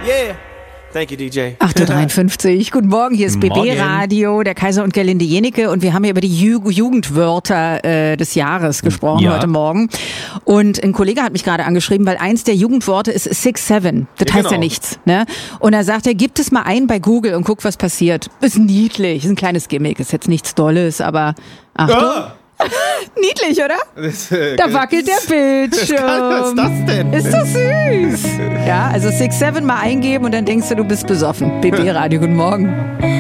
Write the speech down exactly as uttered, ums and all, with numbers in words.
Yeah. Thank you, D J. acht Uhr dreiundfünfzig. Guten Morgen, hier ist B B Radio, der Kaiser und Gerlinde Jenicke und wir haben hier über die Ju- Jugendwörter äh, des Jahres gesprochen Ja. heute Morgen. Und ein Kollege hat mich gerade angeschrieben, weil eins der Jugendworte ist six seven. Das Ja, heißt ja genau. nichts. Ne? Und er sagt, er gibt es mal ein bei Google und guck, was passiert. Ist niedlich, ist ein kleines Gimmick, ist jetzt nichts Dolles, aber Achtung. Ah, Niedlich, oder? das, äh, Da wackelt der Bildschirm. Was ist das denn? Ist das süß? Ja, also six seven mal eingeben und dann denkst du, du bist besoffen. B B Radio, guten Morgen.